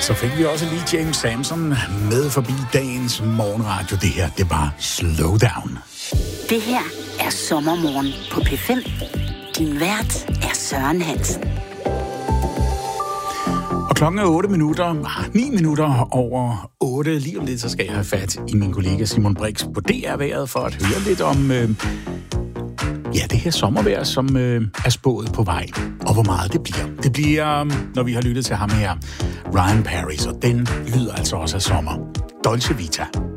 Så fik vi også lige James Samson med forbi dagens morgenradio. Det her, det var Slow Down. Det her er Sommermorgen på P5. Din vært er Søren Hansen. Og klokken er 9 minutter over 8. Lige om lidt, så skal jeg have fat i min kollega Simon Brix på DR-vejret for at høre lidt om det her sommervejr, som er spået på vej, og hvor meget det bliver. Det bliver, når vi har lyttet til ham her, Ryan Paris, og den lyder altså også af sommer. Dolce Vita.